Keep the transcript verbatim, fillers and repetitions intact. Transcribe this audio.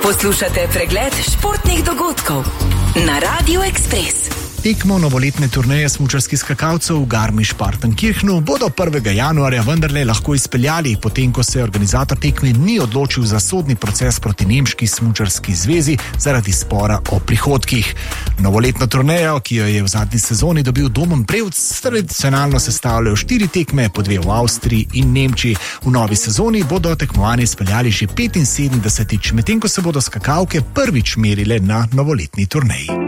Poslušate pregled športnih dogodkov na Radiu Ekspres. Tekmo novoletne turneje smučarskih skakalcev v Garmisch-Partenkirchenu bodo prvega januarja vendarle lahko izpeljali, potem ko se organizator tekme ni odločil za sodni proces proti nemški smučarski zvezi zaradi spora o prihodkih. Novoletno turnejo, ki jo je v zadnji sezoni dobil Domen Prevc, tradicionalno sestavljajo štiri tekme, po dve v Avstriji in Nemčiji. V novi sezoni bodo tekmovanje izpeljali že petinsedemdesetič, medtem ko se bodo skakalke prvič merile na novoletni turneji.